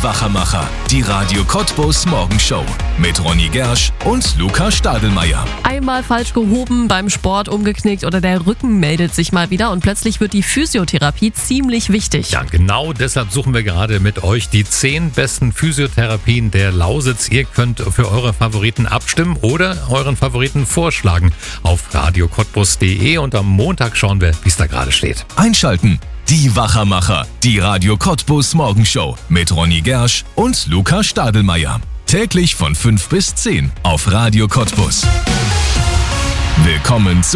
Wachermacher, die Radio Cottbus Morgenshow mit Ronny Gersch und Luca Stadelmeier. Einmal falsch gehoben, beim Sport umgeknickt oder der Rücken meldet sich mal wieder und plötzlich wird die Physiotherapie ziemlich wichtig. Ja, genau deshalb suchen wir gerade mit euch die 10 besten Physiotherapien der Lausitz. Ihr könnt für eure Favoriten abstimmen oder euren Favoriten vorschlagen auf radiocottbus.de und am Montag schauen wir, wie es da gerade steht. Einschalten, die Wachermacher, die Radio Cottbus Morgenshow mit Ronny Gersch und Luca Stadelmeier. Täglich von 5 bis 10 auf Radio Cottbus. Willkommen zu